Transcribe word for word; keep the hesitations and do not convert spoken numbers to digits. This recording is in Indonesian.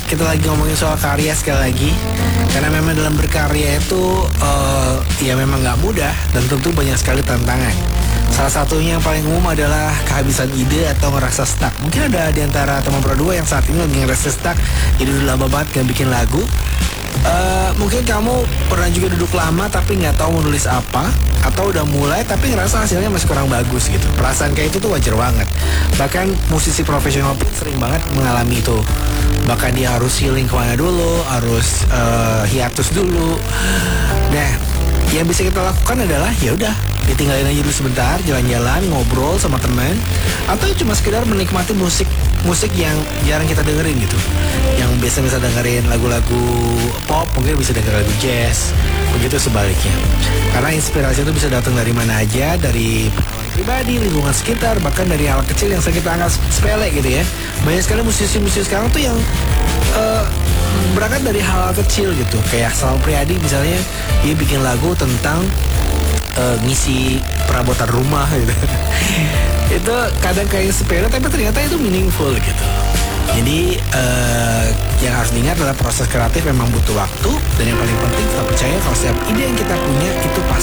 kita lagi ngomongin soal karya sekali lagi. Karena memang dalam berkarya itu uh, ya memang nggak mudah dan tentu banyak sekali tantangan. Salah satunya yang paling umum adalah kehabisan ide atau ngerasa stuck. Mungkin ada di antara teman berdua yang saat ini lagi ngerasa stuck, jadi udah lama banget gak bikin lagu. Uh, mungkin kamu pernah juga duduk lama tapi nggak tahu mau nulis apa, atau udah mulai tapi ngerasa hasilnya masih kurang bagus gitu. Perasaan kayak itu tuh wajar banget. Bahkan musisi profesional pun sering banget mengalami itu. Bahkan dia harus healing kemana dulu, harus uh, hiatus dulu. Nah, yang bisa kita lakukan adalah ya udah ditinggalin aja dulu sebentar, jalan-jalan, ngobrol sama teman, atau cuma sekedar menikmati musik musik yang jarang kita dengerin gitu. Yang biasa bisa dengerin lagu-lagu pop, mungkin bisa denger lagu jazz, begitu sebaliknya. Karena inspirasi itu bisa datang dari mana aja, dari pribadi, lingkungan sekitar, bahkan dari hal kecil yang kita anggap sepele gitu ya. Banyak sekali musisi-musisi sekarang tuh yang uh, berangkat dari hal-hal kecil gitu. Kayak Sal Priadi misalnya, dia bikin lagu tentang uh, ngisi perabotan rumah gitu. Itu kadang kayak sepele tapi ternyata itu meaningful gitu. Jadi uh, yang harus diingat adalah proses kreatif memang butuh waktu, dan yang paling penting kita percaya kalau setiap ide yang kita punya itu pasti